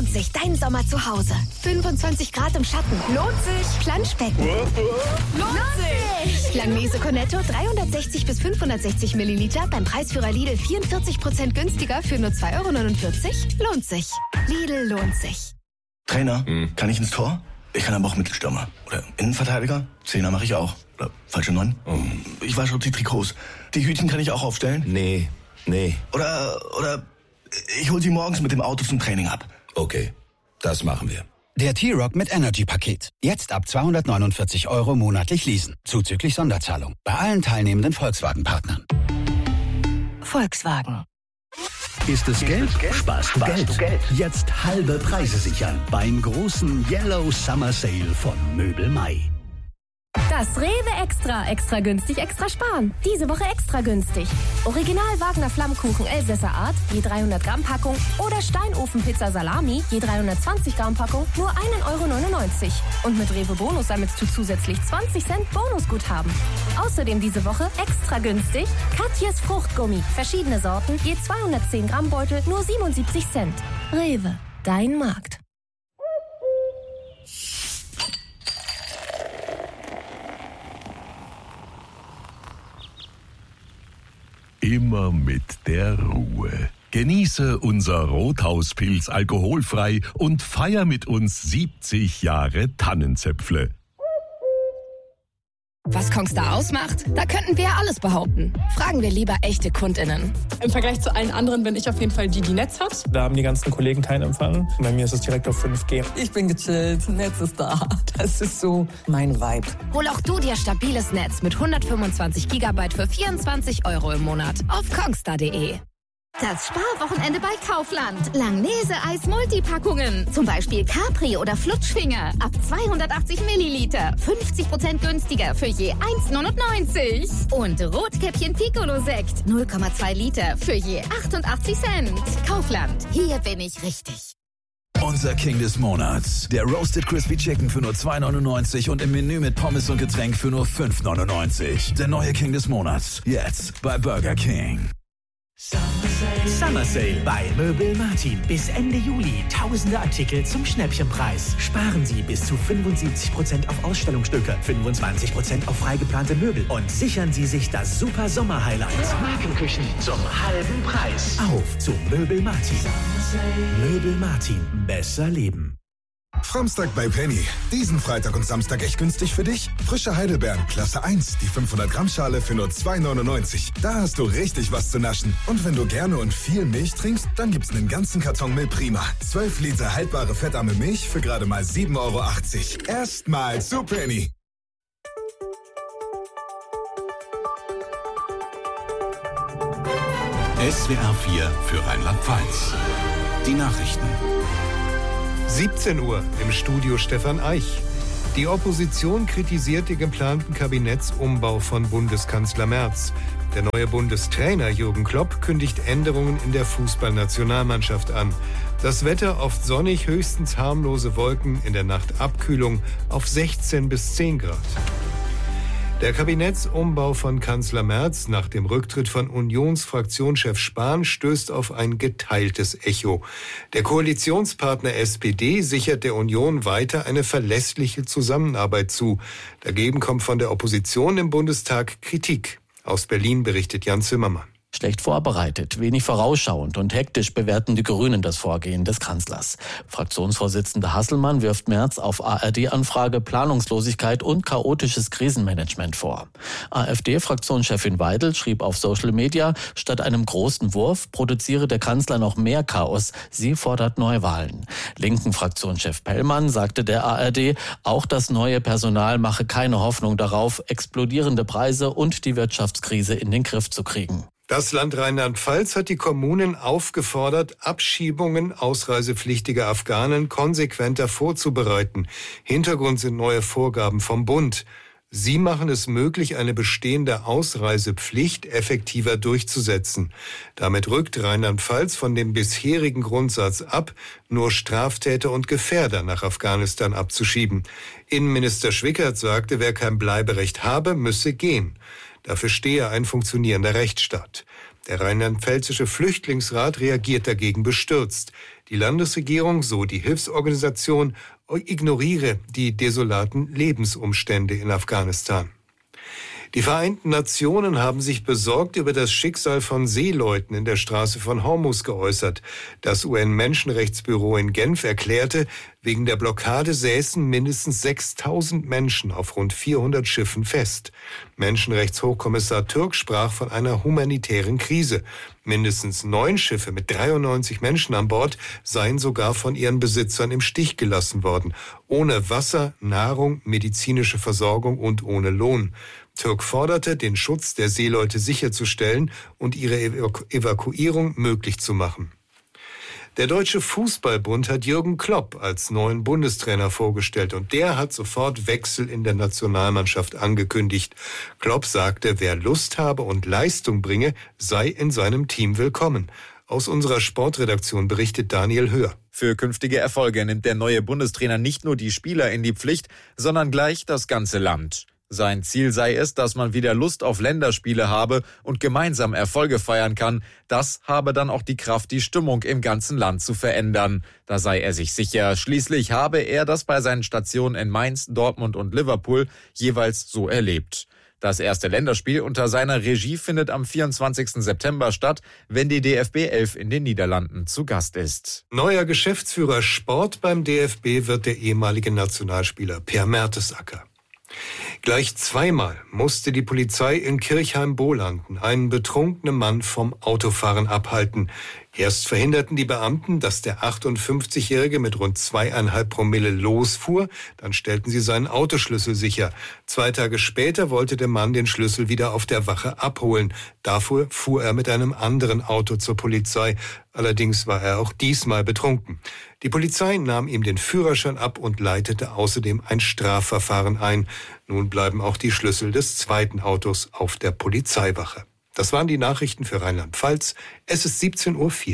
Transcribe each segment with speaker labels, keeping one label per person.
Speaker 1: lohnt sich dein Sommer zu Hause. 25 Grad im Schatten. Lohnt sich. Planschbecken. Lohnt sich. Langnese Cornetto 360 bis 560 Milliliter beim Preisführer Lidl 44% günstiger für nur 2,49 €. Lohnt sich. Lidl lohnt sich.
Speaker 2: Trainer, kann ich ins Tor? Ich kann aber auch Mittelstürmer. Oder Innenverteidiger? Zehner mache ich auch. Oder falsche 9. Ich wasche die Trikots. Die Hütchen kann ich auch aufstellen?
Speaker 3: Nee.
Speaker 2: Oder ich hol sie morgens mit dem Auto zum Training ab.
Speaker 3: Okay, das machen wir.
Speaker 4: Der T-Rock mit Energy-Paket. Jetzt ab 249 € monatlich leasen. Zuzüglich Sonderzahlung. Bei allen teilnehmenden Volkswagen-Partnern.
Speaker 1: Volkswagen.
Speaker 5: Ist es Geld? Sparst du Geld. Jetzt halbe Preise sichern beim großen Yellow Summer Sale von Möbel Mai.
Speaker 6: Das Rewe Extra günstig, extra sparen. Diese Woche extra günstig. Original Wagner Flammkuchen Elsässer Art, je 300 Gramm Packung oder Steinofenpizza Salami, je 320 Gramm Packung, nur 1,99 €. Und mit Rewe Bonus sammelst du zusätzlich 20 Cent Bonusguthaben. Außerdem diese Woche extra günstig Katjes Fruchtgummi, verschiedene Sorten, je 210 Gramm Beutel, nur 77 Cent. Rewe, dein Markt.
Speaker 7: Immer mit der Ruhe. Genieße unser Rothauspilz alkoholfrei und feier mit uns 70 Jahre Tannenzäpfle.
Speaker 8: Was Kongstar ausmacht? Da könnten wir ja alles behaupten. Fragen wir lieber echte KundInnen.
Speaker 9: Im Vergleich zu allen anderen bin ich auf jeden Fall die Netz hat.
Speaker 10: Da haben die ganzen Kollegen keinen Empfang. Bei mir ist es direkt auf 5G.
Speaker 11: Ich bin gechillt, Netz ist da. Das ist so mein Vibe.
Speaker 8: Hol auch du dir stabiles Netz mit 125 GB für 24 € im Monat auf kongstar.de.
Speaker 12: Das Sparwochenende bei Kaufland. Langnese-Eis Multipackungen. Zum Beispiel Capri oder Flutschfinger. Ab 280 Milliliter. 50% günstiger für je 1,99 €. Und Rotkäppchen Piccolo-Sekt. 0,2 Liter für je 88 Cent. Kaufland. Hier bin ich richtig.
Speaker 13: Unser King des Monats. Der Roasted Crispy Chicken für nur 2,99 € und im Menü mit Pommes und Getränk für nur 5,99 €. Der neue King des Monats. Jetzt bei Burger King.
Speaker 14: Summer Sale bei Möbel Martin. Bis Ende Juli tausende Artikel zum Schnäppchenpreis. Sparen Sie bis zu 75% auf Ausstellungsstücke, 25% auf freigeplante Möbel und sichern Sie sich das super Sommer-Highlight. Markenküchen zum halben Preis. Auf zu Möbel Martin. Möbel Martin. Besser leben.
Speaker 15: Framstag bei Penny. Diesen Freitag und Samstag echt günstig für dich? Frische Heidelbeeren, Klasse 1, die 500-Gramm-Schale für nur 2,99 €. Da hast du richtig was zu naschen. Und wenn du gerne und viel Milch trinkst, dann gibt's einen ganzen Karton Milprima. 12 Liter haltbare fettarme Milch für gerade mal 7,80 €. Erstmal zu Penny.
Speaker 16: SWR 4 für Rheinland-Pfalz. Die Nachrichten.
Speaker 17: 17 Uhr im Studio Stefan Eich. Die Opposition kritisiert den geplanten Kabinettsumbau von Bundeskanzler Merz. Der neue Bundestrainer Jürgen Klopp kündigt Änderungen in der Fußballnationalmannschaft an. Das Wetter oft sonnig, höchstens harmlose Wolken, in der Nacht Abkühlung auf 16 bis 10 Grad. Der Kabinettsumbau von Kanzler Merz nach dem Rücktritt von Unionsfraktionschef Spahn stößt auf ein geteiltes Echo. Der Koalitionspartner SPD sichert der Union weiter eine verlässliche Zusammenarbeit zu. Dagegen kommt von der Opposition im Bundestag Kritik. Aus Berlin berichtet Jan Zimmermann.
Speaker 18: Schlecht vorbereitet, wenig vorausschauend und hektisch bewerten die Grünen das Vorgehen des Kanzlers. Fraktionsvorsitzender Hasselmann wirft Merz auf ARD-Anfrage Planungslosigkeit und chaotisches Krisenmanagement vor. AfD-Fraktionschefin Weidel schrieb auf Social Media, statt einem großen Wurf produziere der Kanzler noch mehr Chaos. Sie fordert Neuwahlen. Linken Fraktionschef Pellmann sagte der ARD, auch das neue Personal mache keine Hoffnung darauf, explodierende Preise und die Wirtschaftskrise in den Griff zu kriegen.
Speaker 17: Das Land Rheinland-Pfalz hat die Kommunen aufgefordert, Abschiebungen ausreisepflichtiger Afghanen konsequenter vorzubereiten. Hintergrund sind neue Vorgaben vom Bund. Sie machen es möglich, eine bestehende Ausreisepflicht effektiver durchzusetzen. Damit rückt Rheinland-Pfalz von dem bisherigen Grundsatz ab, nur Straftäter und Gefährder nach Afghanistan abzuschieben. Innenminister Schwickert sagte, wer kein Bleiberecht habe, müsse gehen. Dafür stehe ein funktionierender Rechtsstaat. Der Rheinland-Pfälzische Flüchtlingsrat reagiert dagegen bestürzt. Die Landesregierung, so die Hilfsorganisation, ignoriere die desolaten Lebensumstände in Afghanistan. Die Vereinten Nationen haben sich besorgt über das Schicksal von Seeleuten in der Straße von Hormuz geäußert. Das UN-Menschenrechtsbüro in Genf erklärte, wegen der Blockade säßen mindestens 6.000 Menschen auf rund 400 Schiffen fest. Menschenrechtshochkommissar Türk sprach von einer humanitären Krise. Mindestens 9 Schiffe mit 93 Menschen an Bord seien sogar von ihren Besitzern im Stich gelassen worden. Ohne Wasser, Nahrung, medizinische Versorgung und ohne Lohn. Türk forderte, den Schutz der Seeleute sicherzustellen und ihre Evakuierung möglich zu machen. Der Deutsche Fußballbund hat Jürgen Klopp als neuen Bundestrainer vorgestellt und der hat sofort Wechsel in der Nationalmannschaft angekündigt. Klopp sagte, wer Lust habe und Leistung bringe, sei in seinem Team willkommen. Aus unserer Sportredaktion berichtet Daniel Höhr.
Speaker 19: Für künftige Erfolge nimmt der neue Bundestrainer nicht nur die Spieler in die Pflicht, sondern gleich das ganze Land. Sein Ziel sei es, dass man wieder Lust auf Länderspiele habe und gemeinsam Erfolge feiern kann. Das habe dann auch die Kraft, die Stimmung im ganzen Land zu verändern. Da sei er sich sicher. Schließlich habe er das bei seinen Stationen in Mainz, Dortmund und Liverpool jeweils so erlebt. Das erste Länderspiel unter seiner Regie findet am 24. September statt, wenn die DFB 11 in den Niederlanden zu Gast ist.
Speaker 17: Neuer Geschäftsführer Sport beim DFB wird der ehemalige Nationalspieler Per Mertesacker. Gleich zweimal musste die Polizei in Kirchheim-Bolanden einen betrunkenen Mann vom Autofahren abhalten. Erst verhinderten die Beamten, dass der 58-Jährige mit rund 2,5 Promille losfuhr. Dann stellten sie seinen Autoschlüssel sicher. 2 Tage später wollte der Mann den Schlüssel wieder auf der Wache abholen. Dafür fuhr er mit einem anderen Auto zur Polizei. Allerdings war er auch diesmal betrunken. Die Polizei nahm ihm den Führerschein ab und leitete außerdem ein Strafverfahren ein. Nun bleiben auch die Schlüssel des zweiten Autos auf der Polizeiwache. Das waren die Nachrichten für Rheinland-Pfalz. Es ist 17:04 Uhr.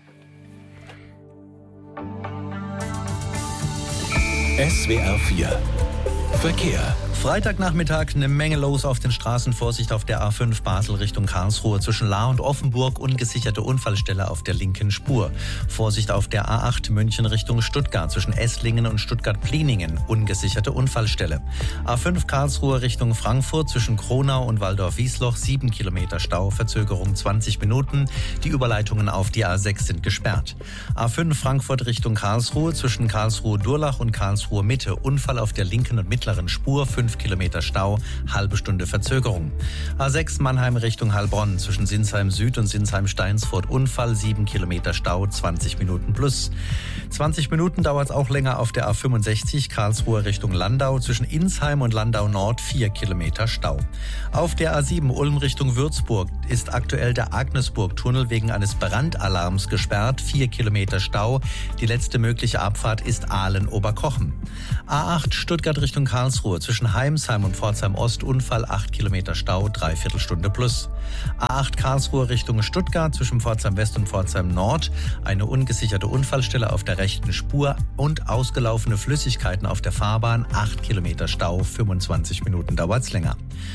Speaker 13: SWR 4 Verkehr.
Speaker 20: Freitagnachmittag eine Menge los auf den Straßen. Vorsicht auf der A5 Basel Richtung Karlsruhe zwischen Lahr und Offenburg. Ungesicherte Unfallstelle auf der linken Spur. Vorsicht auf der A8 München Richtung Stuttgart zwischen Esslingen und Stuttgart-Pliningen. Ungesicherte Unfallstelle. A5 Karlsruhe Richtung Frankfurt zwischen Kronau und Waldorf-Wiesloch. 7 Kilometer Stau, Verzögerung 20 Minuten. Die Überleitungen auf die A6 sind gesperrt. A5 Frankfurt Richtung Karlsruhe zwischen Karlsruhe-Durlach und Karlsruhe-Mitte. Unfall auf der linken und mittleren Spur. 5 Kilometer Stau, halbe Stunde Verzögerung. A6 Mannheim Richtung Heilbronn zwischen Sinsheim Süd und Sinsheim Steinsfurt. Unfall, 7 Kilometer Stau, 20 Minuten plus. 20 Minuten dauert es auch länger auf der A65 Karlsruhe Richtung Landau zwischen Insheim und Landau Nord. 4 Kilometer Stau. Auf der A7 Ulm Richtung Würzburg ist aktuell der Agnesburg-Tunnel wegen eines Brandalarms gesperrt. 4 Kilometer Stau. Die letzte mögliche Abfahrt ist Aalen-Oberkochen. A8 Stuttgart Richtung Karlsruhe zwischen Heimsheim und Pforzheim Ost. Unfall, 8 Kilometer Stau, 3/4 Stunde plus. A8 Karlsruhe Richtung Stuttgart zwischen Pforzheim West und Pforzheim Nord. Eine ungesicherte Unfallstelle auf der rechten Spur und ausgelaufene Flüssigkeiten auf der Fahrbahn. 8 Kilometer Stau, 25 Minuten dauert's länger.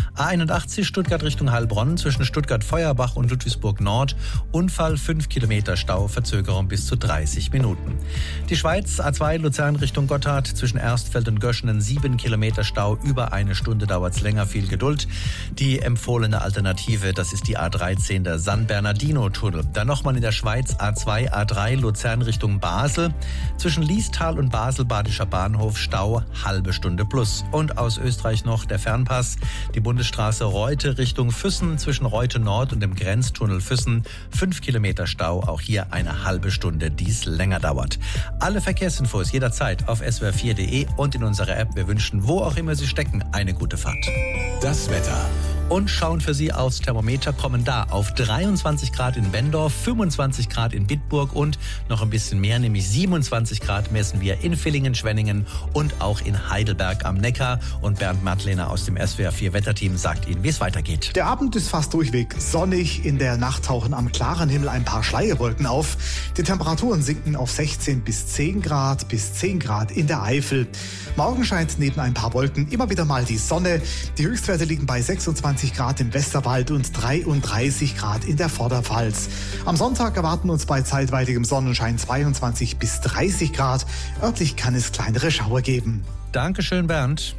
Speaker 20: A81 Stuttgart Richtung Heilbronn zwischen Stuttgart-Feuerbach und Ludwigsburg Nord. Unfall, 5 Kilometer Stau, Verzögerung bis zu 30 Minuten. Die Schweiz A2 Luzern Richtung Gotthard zwischen Erstfeld und Göschenen. 7 Kilometer Stau, über eine Stunde dauert's länger, viel Geduld. Die empfohlene Alternative, das ist die A13, der San Bernardino-Tunnel. Dann nochmal in der Schweiz A2, A3 Luzern Richtung Basel. Zwischen Liestal und Basel Badischer Bahnhof Stau, halbe Stunde plus. Und aus Österreich noch der Fernpass, die Bundesstraße Reute Richtung Füssen zwischen Reute Nord und dem Grenztunnel Füssen. 5 Kilometer Stau, auch hier eine halbe Stunde, dies länger dauert. Alle Verkehrsinfos jederzeit auf swr4.de und in unserer App. Wir wünschen, wo auch immer Sie stecken, eine gute Fahrt.
Speaker 13: Das Wetter.
Speaker 20: Und schauen für Sie aufs Thermometer, kommen da auf 23 Grad in Bendorf, 25 Grad in Bitburg und noch ein bisschen mehr, nämlich 27 Grad messen wir in Villingen, Schwenningen und auch in Heidelberg am Neckar. Und Bernd Madlener aus dem SWR4 Wetterteam sagt Ihnen, wie es weitergeht.
Speaker 21: Der Abend ist fast durchweg sonnig. In der Nacht tauchen am klaren Himmel ein paar Schleierwolken auf. Die Temperaturen sinken auf 16 bis 10 Grad bis 10 Grad in der Eifel. Morgen scheint neben ein paar Wolken immer wieder mal die Sonne. Die Höchstwerte liegen bei 26 22 Grad im Westerwald und 33 Grad in der Vorderpfalz. Am Sonntag erwarten uns bei zeitweiligem Sonnenschein 22 bis 30 Grad. Örtlich kann es kleinere Schauer geben.
Speaker 20: Dankeschön, Bernd.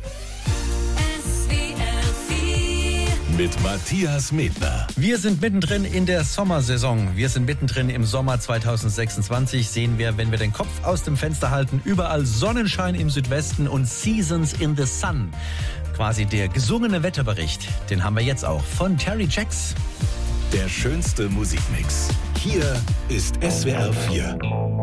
Speaker 16: Mit Matthias Medner.
Speaker 20: Wir sind mittendrin in der Sommersaison. Wir sind mittendrin im Sommer 2026. Sehen wir, wenn wir den Kopf aus dem Fenster halten, überall Sonnenschein im Südwesten und Seasons in the Sun. Quasi der gesungene Wetterbericht. Den haben wir jetzt auch von Terry Jacks.
Speaker 16: Der schönste Musikmix. Hier ist SWR 4.